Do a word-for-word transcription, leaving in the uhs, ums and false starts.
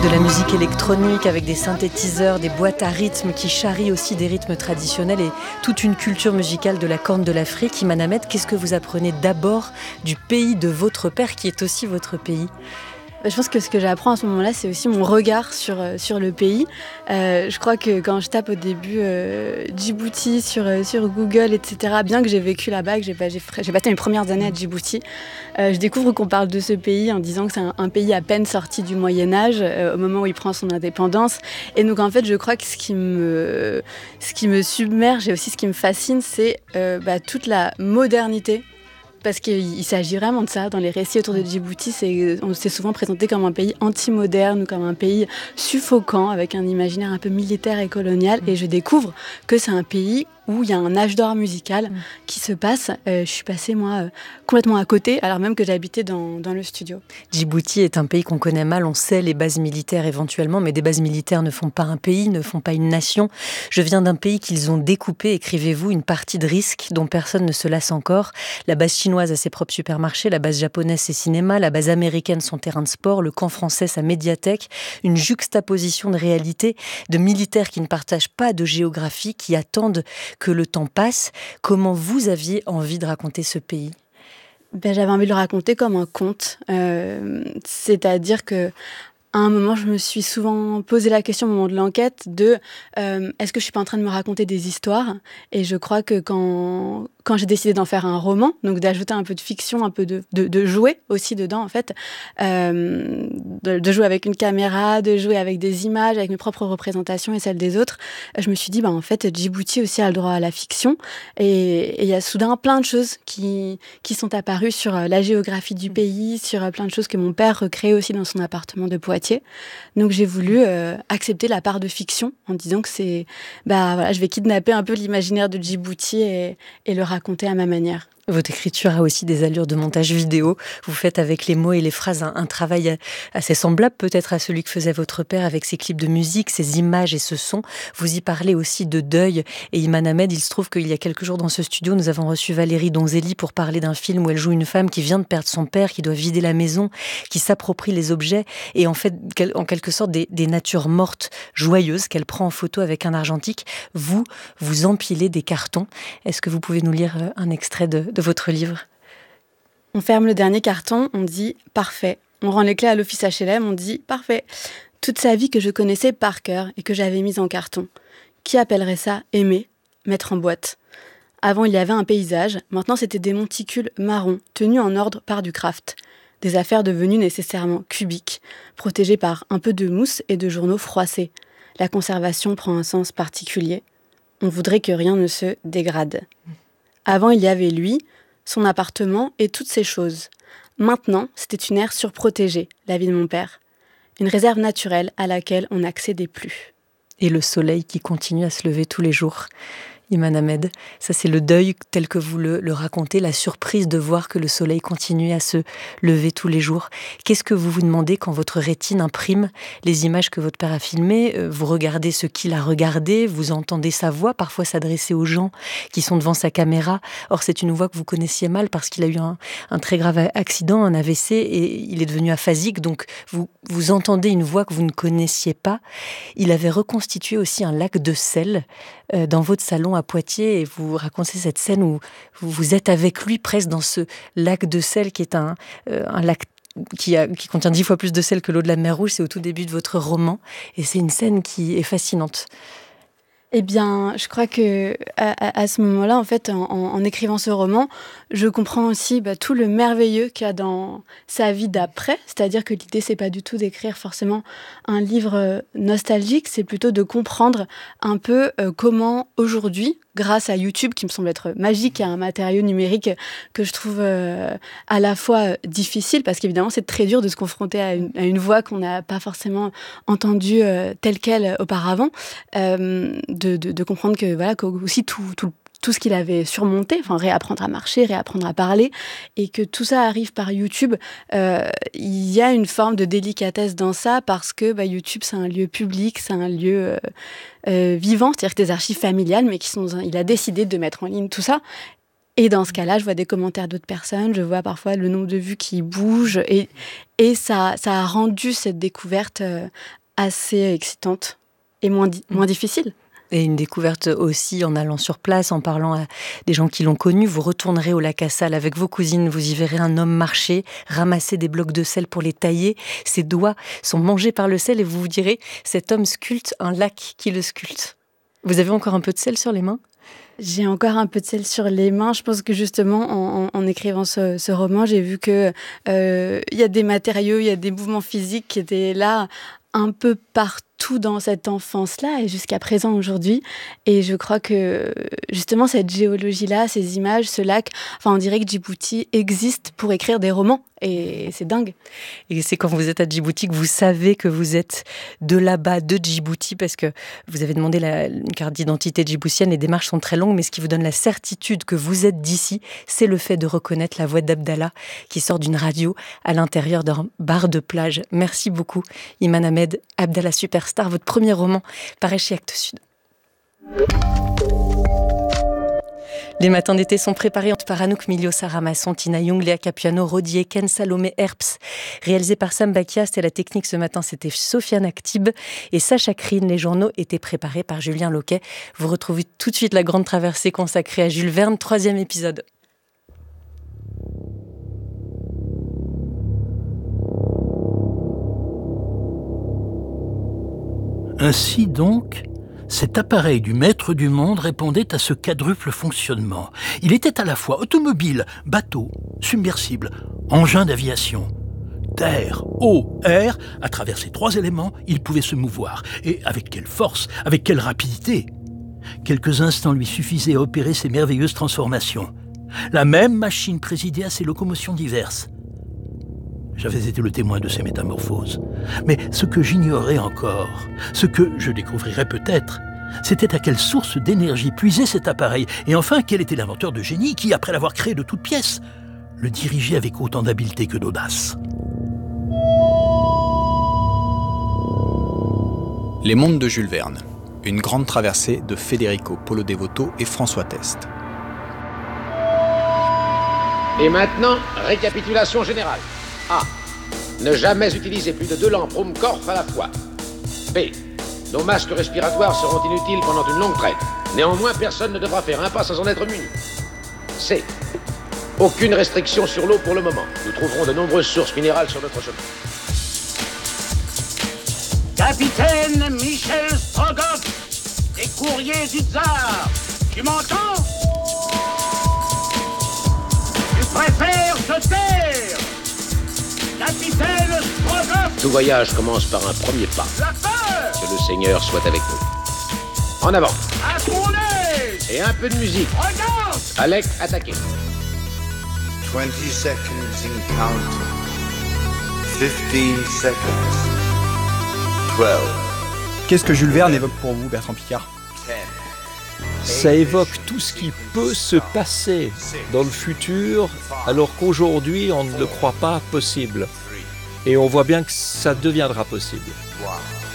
De la musique électronique avec des synthétiseurs, des boîtes à rythme qui charrient aussi des rythmes traditionnels et toute une culture musicale de la Corne de l'Afrique. Iman Ahmed, qu'est-ce que vous apprenez d'abord du pays de votre père qui est aussi votre pays ? Je pense que ce que j'apprends à ce moment-là, c'est aussi mon regard sur, sur le pays. Euh, je crois que quand je tape au début euh, Djibouti sur, sur Google, et cetera, bien que j'ai vécu là-bas, que j'ai, j'ai, j'ai passé mes premières années à Djibouti, euh, je découvre qu'on parle de ce pays en disant que c'est un, un pays à peine sorti du Moyen-Âge, euh, au moment où il prend son indépendance. Et donc en fait, je crois que ce qui me, ce qui me submerge et aussi ce qui me fascine, c'est euh, bah, toute la modernité. Parce qu'il s'agit vraiment de ça. Dans les récits autour de Djibouti, c'est, on s'est souvent présenté comme un pays anti-moderne ou comme un pays suffocant, avec un imaginaire un peu militaire et colonial. Et je découvre que c'est un pays où il y a un âge d'or musical qui se passe. Euh, je suis passée, moi, euh, complètement à côté, alors même que j'habitais dans, dans le studio. Djibouti est un pays qu'on connaît mal. On sait les bases militaires éventuellement, mais des bases militaires ne font pas un pays, ne font pas une nation. Je viens d'un pays qu'ils ont découpé, écrivez-vous, une partie de risque dont personne ne se lasse encore. La base chinoise a ses propres supermarchés, la base japonaise ses cinémas, la base américaine son terrain de sport, le camp français sa médiathèque. Une juxtaposition de réalité, de militaires qui ne partagent pas de géographie, qui attendent que le temps passe. Comment vous aviez envie de raconter ce pays ? Ben, j'avais envie de le raconter comme un conte. Euh, c'est-à-dire que à un moment, je me suis souvent posé la question au moment de l'enquête de euh, est-ce que je suis pas en train de me raconter des histoires ? Et je crois que quand quand j'ai décidé d'en faire un roman, donc d'ajouter un peu de fiction, un peu de de, de jouer aussi dedans en fait, euh, de, de jouer avec une caméra, de jouer avec des images, avec mes propres représentations et celles des autres, je me suis dit bah en fait Djibouti aussi a le droit à la fiction et il y a soudain plein de choses qui qui sont apparues sur la géographie du pays, sur plein de choses que mon père recréait aussi dans son appartement de Poitiers. Donc j'ai voulu euh, accepter la part de fiction en disant que c'est, bah voilà, je vais kidnapper un peu l'imaginaire de Djibouti et, et le raconter à ma manière. Votre écriture a aussi des allures de montage vidéo. Vous faites avec les mots et les phrases un, un travail assez semblable peut-être à celui que faisait votre père avec ses clips de musique, ses images et ce son. Vous y parlez aussi de deuil. Et Iman Ahmed, il se trouve qu'il y a quelques jours dans ce studio, nous avons reçu Valérie Donzelli pour parler d'un film où elle joue une femme qui vient de perdre son père, qui doit vider la maison, qui s'approprie les objets et en fait, en quelque sorte, des, des natures mortes joyeuses qu'elle prend en photo avec un argentique. Vous, vous empilez des cartons. Est-ce que vous pouvez nous lire un extrait de de votre livre ? On ferme le dernier carton, on dit « parfait ». On rend les clés à l'office H L M, on dit « parfait ». Toute sa vie que je connaissais par cœur et que j'avais mise en carton. Qui appellerait ça aimer, mettre en boîte ? Avant, il y avait un paysage, maintenant c'était des monticules marrons, tenus en ordre par du craft. Des affaires devenues nécessairement cubiques, protégées par un peu de mousse et de journaux froissés. La conservation prend un sens particulier. On voudrait que rien ne se dégrade. Avant, il y avait lui, son appartement et toutes ces choses. Maintenant, c'était une aire surprotégée, la vie de mon père. Une réserve naturelle à laquelle on n'accédait plus. Et le soleil qui continue à se lever tous les jours. Iman Ahmed, ça c'est le deuil tel que vous le, le racontez, la surprise de voir que le soleil continue à se lever tous les jours. Qu'est-ce que vous vous demandez quand votre rétine imprime les images que votre père a filmées ? Vous regardez ce qu'il a regardé, vous entendez sa voix parfois s'adresser aux gens qui sont devant sa caméra. Or c'est une voix que vous connaissiez mal parce qu'il a eu un, un très grave accident, un A V C, et il est devenu aphasique, donc vous, vous entendez une voix que vous ne connaissiez pas. Il avait reconstitué aussi un lac de sel euh, dans votre salon à Poitiers, et vous racontez cette scène où vous êtes avec lui presque dans ce lac de sel qui est un, euh, un lac qui, a, qui contient dix fois plus de sel que l'eau de la mer Rouge. C'est au tout début de votre roman et c'est une scène qui est fascinante. Eh bien, je crois que à, à ce moment-là, en fait, en, en écrivant ce roman, je comprends aussi bah, tout le merveilleux qu'il y a dans sa vie d'après. C'est-à-dire que l'idée, c'est pas du tout d'écrire forcément un livre nostalgique, c'est plutôt de comprendre un peu euh, comment aujourd'hui, grâce à YouTube, qui me semble être magique, et un matériau numérique que je trouve euh, à la fois difficile, parce qu'évidemment, c'est très dur de se confronter à une, à une voix qu'on n'a pas forcément entendue euh, telle qu'elle auparavant. Euh, De, de, de comprendre que voilà, que aussi tout, tout, tout ce qu'il avait surmonté, enfin réapprendre à marcher, réapprendre à parler, et que tout ça arrive par YouTube, euh, il y a une forme de délicatesse dans ça parce que bah, YouTube c'est un lieu public, c'est un lieu euh, euh, vivant, c'est-à-dire que des archives familiales, mais qui sont, il a décidé de mettre en ligne tout ça. Et dans ce cas-là, je vois des commentaires d'autres personnes, je vois parfois le nombre de vues qui bouge. Et, et ça, ça a rendu cette découverte euh, assez excitante et moins, di- moins difficile. Et une découverte aussi en allant sur place, en parlant à des gens qui l'ont connu. Vous retournerez au lac à Salles avec vos cousines, vous y verrez un homme marcher, ramasser des blocs de sel pour les tailler. Ses doigts sont mangés par le sel et vous vous direz, cet homme sculpte un lac qui le sculpte. Vous avez encore un peu de sel sur les mains ? J'ai encore un peu de sel sur les mains. Je pense que justement, en, en, en écrivant ce, ce roman, j'ai vu qu'il euh, y a des matériaux, il y a des mouvements physiques qui étaient là un peu partout dans cette enfance-là et jusqu'à présent aujourd'hui. Et je crois que justement cette géologie-là, ces images, ce lac, enfin on dirait que Djibouti existe pour écrire des romans et c'est dingue. Et c'est quand vous êtes à Djibouti que vous savez que vous êtes de là-bas, de Djibouti, parce que vous avez demandé la, une carte d'identité djiboutienne, les démarches sont très longues, mais ce qui vous donne la certitude que vous êtes d'ici, c'est le fait de reconnaître la voix d'Abdallah qui sort d'une radio à l'intérieur d'un bar de plage. Merci beaucoup, Iman Ahmed, Abdallah Superstar, votre premier roman paraît chez Actes Sud. Les matins d'été sont préparés par Anouk Milio, Sarah Masson, Tina Young, Léa Capuano, Rodi Eken, Salomé Herps. Réalisé par Sam Bakia, c'était la technique ce matin, c'était Sofiane Aktib et Sacha Krine. Les journaux étaient préparés par Julien Loquet. Vous retrouvez tout de suite la grande traversée consacrée à Jules Verne, troisième épisode. Ainsi donc, cet appareil du maître du monde répondait à ce quadruple fonctionnement. Il était à la fois automobile, bateau, submersible, engin d'aviation. Terre, eau, air, à travers ces trois éléments, il pouvait se mouvoir. Et avec quelle force, avec quelle rapidité! Quelques instants lui suffisaient à opérer ces merveilleuses transformations. La même machine présidait à ces locomotions diverses. J'avais été le témoin de ces métamorphoses. Mais ce que j'ignorais encore, ce que je découvrirais peut-être, c'était à quelle source d'énergie puisait cet appareil, et enfin quel était l'inventeur de génie qui, après l'avoir créé de toutes pièces, le dirigeait avec autant d'habileté que d'audace. Les mondes de Jules Verne, une grande traversée de Federico Polo Devoto et François Test. Et maintenant, récapitulation générale. A. Ne jamais utiliser plus de deux lampes Ruhmkorff à la fois. B. Nos masques respiratoires seront inutiles pendant une longue traite. Néanmoins, personne ne devra faire un pas sans en être muni. C. Aucune restriction sur l'eau pour le moment. Nous trouverons de nombreuses sources minérales sur notre chemin. Capitaine Michel Strogoff, des courriers du tsar. Tu m'entends? Tu préfères te taire? Capitaine Strogoff! Tout voyage commence par un premier pas. La peur! Que le Seigneur soit avec nous. En avant. À ton aise! Et un peu de musique. Regarde! Alec, attaquez. twenty seconds in counting. fifteen seconds. twelve. Qu'est-ce que Jules Verne évoque pour vous, Bertrand Piccard ? ten. Ça évoque tout ce qui peut se passer dans le futur, alors qu'aujourd'hui, on ne le croit pas possible. Et on voit bien que ça deviendra possible.